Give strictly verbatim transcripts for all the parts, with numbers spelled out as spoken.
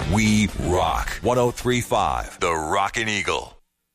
We rock. one oh three point five, The Rockin' Eagle.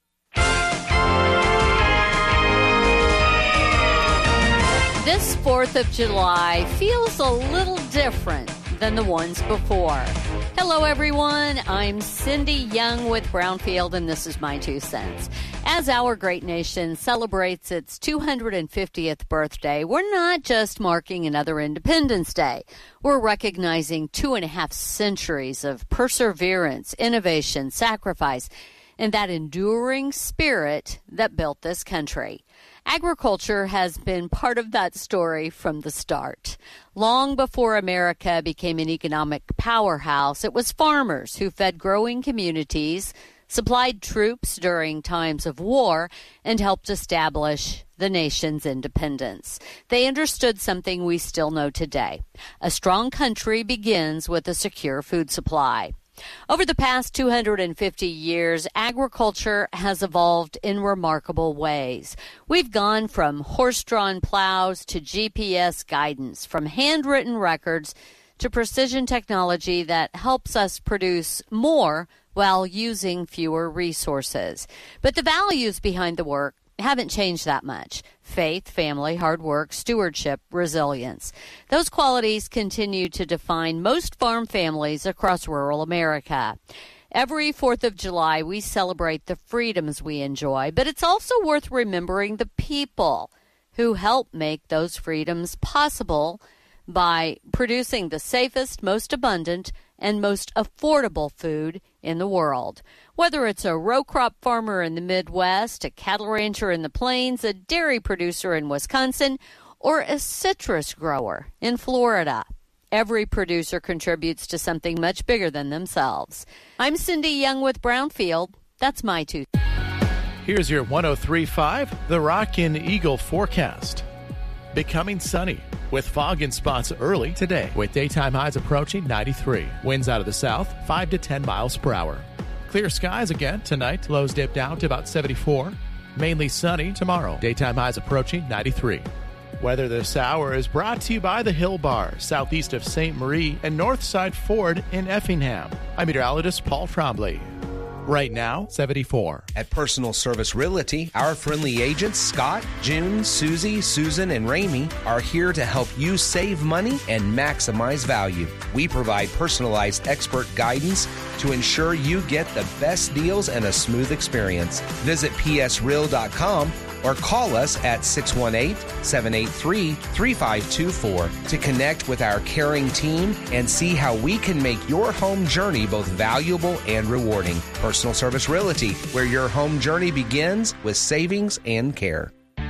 This fourth of July feels a little different than the ones before. Hello, everyone. I'm Cindy Young with Brownfield, and this is my two cents. As our great nation celebrates its two hundred fiftieth birthday, we're not just marking another Independence Day. We're recognizing two and a half centuries of perseverance, innovation, sacrifice, and that enduring spirit that built this country. Agriculture has been part of that story from the start. Long before America became an economic powerhouse, it was farmers who fed growing communities, supplied troops during times of war, and helped establish the nation's independence. They understood something we still know today. A strong country begins with a secure food supply. Over the past two hundred fifty years, agriculture has evolved in remarkable ways. We've gone from horse-drawn plows to G P S guidance, from handwritten records to precision technology that helps us produce more while using fewer resources. But the values behind the work haven't changed that much. Faith, family, hard work, stewardship, resilience. Those qualities continue to define most farm families across rural America. Every fourth of July, we celebrate the freedoms we enjoy, but it's also worth remembering the people who help make those freedoms possible by producing the safest, most abundant, and most affordable food in the world. Whether it's a row crop farmer in the Midwest, a cattle rancher in the Plains, a dairy producer in Wisconsin, or a citrus grower in Florida, every producer contributes to something much bigger than themselves. I'm Cindy Young with Brownfield. That's my two. Here's your one oh three point five, The Rockin' Eagle forecast. Becoming sunny with fog in spots early today, with daytime highs approaching ninety-three. Winds out of the south, five to ten miles per hour. Clear skies again tonight. Lows dip down to about seventy-four. Mainly sunny tomorrow. Daytime highs approaching ninety-three. Weather this hour is brought to you by the Hill Bar, southeast of Saint Marie and Northside Ford in Effingham. I'm meteorologist Paul Trombley. Right now, seventy-four. At Personal Service Realty, our friendly agents, Scott, June, Susie, Susan, and Ramey, are here to help you save money and maximize value. We provide personalized expert guidance to ensure you get the best deals and a smooth experience. Visit p s real dot com or call us at six one eight, seven eight three, three five two four to connect with our caring team and see how we can make your home journey both valuable and rewarding. Personal Service Realty, where your home journey begins with savings and care.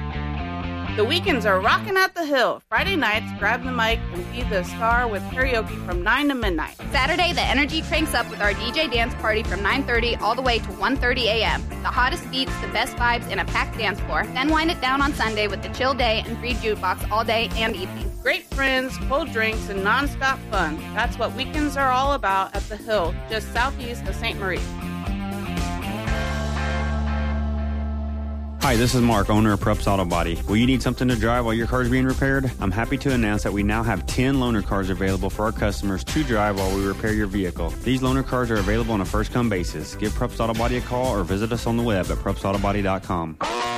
The weekends are rocking at the Hill. Friday nights, grab the mic and be the star with karaoke from nine to midnight. Saturday, the energy cranks up with our D J dance party from nine thirty all the way to one thirty a.m. The hottest beats, the best vibes, and a packed dance floor. Then wind it down on Sunday with the chill day and free jukebox all day and evening. Great friends, cold drinks, and non-stop fun. That's what weekends are all about at the Hill, just southeast of Saint Marie. Hi, this is Mark, owner of Preps Auto Body. Will you need something to drive while your car is being repaired? I'm happy to announce that we now have ten loaner cars available for our customers to drive while we repair your vehicle. These loaner cars are available on a first-come basis. Give Preps Auto Body a call or visit us on the web at preps auto body dot com.